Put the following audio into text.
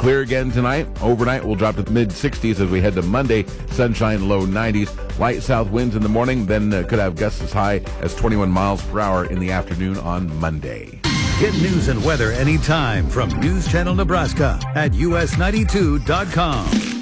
clear again tonight. Overnight, we'll drop to the mid-60s as we head to Monday. Sunshine, low 90s. Light south winds in the morning, then could have gusts as high as 21 miles per hour in the afternoon on Monday. Get news and weather anytime from News Channel Nebraska at us92.com.